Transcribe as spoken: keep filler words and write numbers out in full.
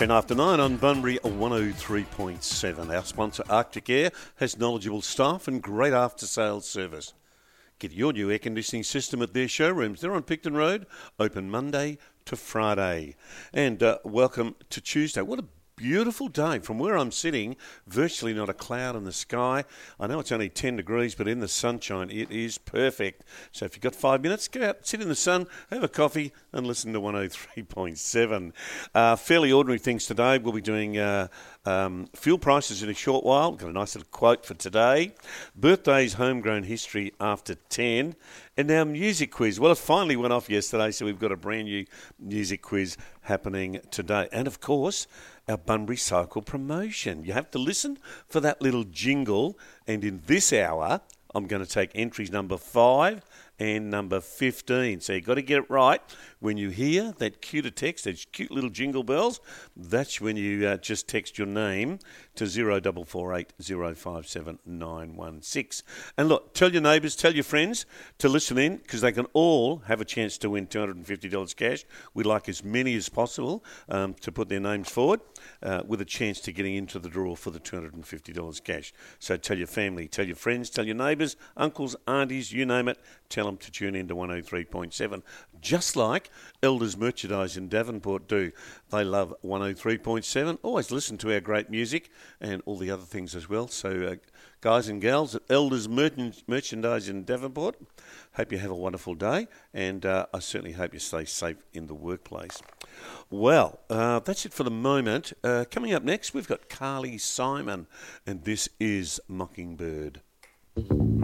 ten after nine on Bunbury one oh three point seven. Our sponsor Arctic Air has knowledgeable staff and great after-sales service. Get your new air conditioning system at their showrooms. They're on Picton Road, open Monday to Friday. And uh, welcome to Tuesday. What a beautiful day. From where I'm sitting, virtually not a cloud in the sky. I know it's only ten degrees, but in the sunshine, it is perfect. So if you've got five minutes, go out, sit in the sun, have a coffee, and listen to one oh three point seven. Uh, fairly ordinary things today. We'll be doing uh, um, fuel prices in a short while. We've got a nice little quote for today. Birthdays, homegrown history after ten. And our music quiz. Well, it finally went off yesterday, so we've got a brand new music quiz happening today. And, of course, our Bunbury Cycle promotion. You have to listen for that little jingle. And in this hour, I'm going to take entries number five and number fifteen. So you've got to get it right. When you hear that cue to text, those cute little jingle bells, that's when you uh, just text your name to zero four four eight zero five seven nine one six. And look, tell your neighbours, tell your friends to listen in because they can all have a chance to win two hundred fifty dollars cash. We'd like as many as possible um, to put their names forward uh, with a chance to getting into the draw for the two hundred fifty dollars cash. So tell your family, tell your friends, tell your neighbours, uncles, aunties, you name it, tell them to tune in to one oh three point seven. Just like Elders Merchandise in Devonport do. They love one oh three point seven. Always listen to our great music and all the other things as well. So, uh, guys and gals at Elders Merchant- Merchandise in Devonport, hope you have a wonderful day, and uh, I certainly hope you stay safe in the workplace. Well, uh, that's it for the moment. Uh, coming up next, we've got Carly Simon, and this is Mockingbird.